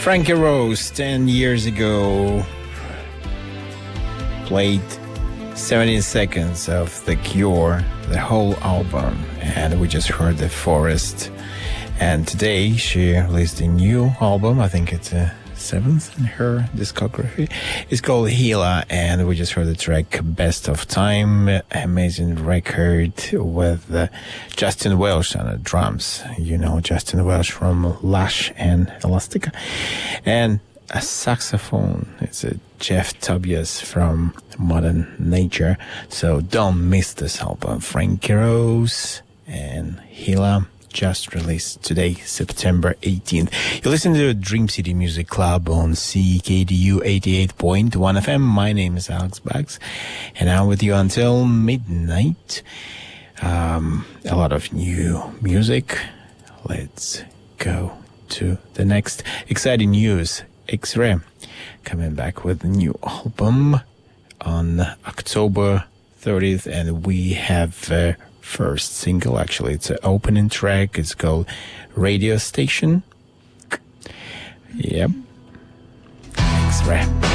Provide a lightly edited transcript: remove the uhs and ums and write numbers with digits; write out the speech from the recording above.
Frankie Rose, 10 years ago, played 17 seconds of The Cure, the whole album, and we just heard The Forest. And today she released a new album, I think it's a seventh in her discography. It's called Gila, and we just heard the track Best of Time, amazing record with Justin Welsh on the drums. You know Justin Welsh from Lush and Elastica. And a saxophone, it's a Jeff Tobias from Modern Nature. So don't miss this album. Frankie Rose and Gila, just released today, September 18th. You listen to Dream City Music Club on CKDU 88.1 FM. My name is Alex Bags, and I'm with you until midnight. A lot of new music. Let's go to the next exciting news. X-Ray coming back with a new album on October 30th, and we have first single, actually. It's an opening track. It's called Radio Station. Yep. X-Ray.